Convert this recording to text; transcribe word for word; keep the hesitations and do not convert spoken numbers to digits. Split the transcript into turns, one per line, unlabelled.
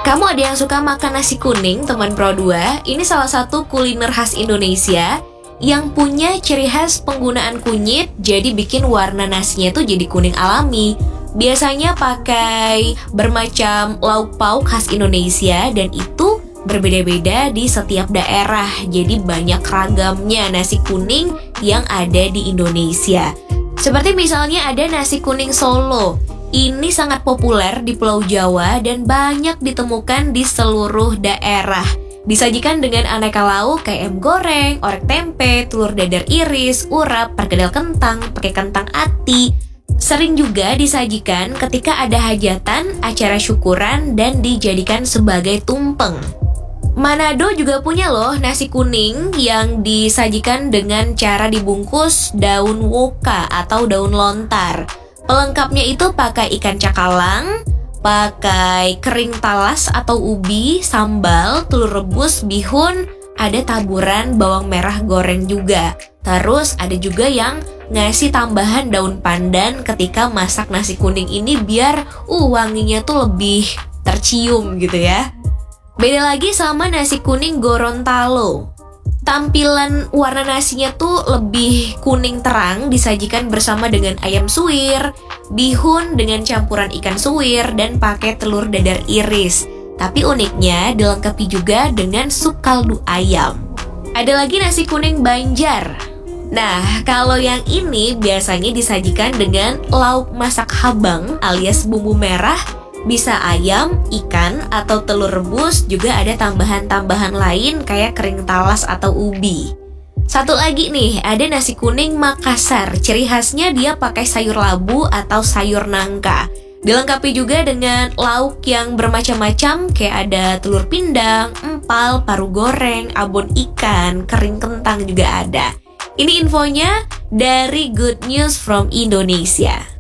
Kamu ada yang suka makan nasi kuning, teman Pro dua? Ini salah satu kuliner khas Indonesia yang punya ciri khas penggunaan kunyit, jadi bikin warna nasinya tuh jadi kuning alami. Biasanya pakai bermacam lauk pauk khas Indonesia dan itu berbeda-beda di setiap daerah. Jadi banyak ragamnya nasi kuning yang ada di Indonesia. Seperti misalnya ada nasi kuning Solo. Ini sangat populer di Pulau Jawa dan banyak ditemukan di seluruh daerah. Disajikan dengan aneka lauk kayak ayam goreng, orek tempe, telur dadar iris, urap, perkedel kentang, pakai kentang ati. Sering juga disajikan ketika ada hajatan, acara syukuran, dan dijadikan sebagai tumpeng. Manado juga punya loh nasi kuning yang disajikan dengan cara dibungkus daun woka atau daun lontar. Pelengkapnya itu pakai ikan cakalang, pakai kering talas atau ubi, sambal, telur rebus, bihun, ada taburan bawang merah goreng juga. Terus ada juga yang ngasih tambahan daun pandan ketika masak nasi kuning ini biar uh wanginya tuh lebih tercium gitu ya. Beda lagi sama nasi kuning Gorontalo. Tampilan warna nasinya tuh lebih kuning terang, disajikan bersama dengan ayam suwir, bihun dengan campuran ikan suwir, dan pakai telur dadar iris. Tapi uniknya dilengkapi juga dengan sup kaldu ayam. Ada lagi nasi kuning Banjar. Nah, kalau yang ini biasanya disajikan dengan lauk masak habang alias bumbu merah. Bisa ayam, ikan, atau telur rebus, juga ada tambahan-tambahan lain kayak kering talas atau ubi. Satu lagi nih, ada nasi kuning Makassar. Ciri khasnya dia pakai sayur labu atau sayur nangka. Dilengkapi juga dengan lauk yang bermacam-macam kayak ada telur pindang, empal, paru goreng, abon ikan, kering kentang juga ada. Ini infonya dari Good News from Indonesia.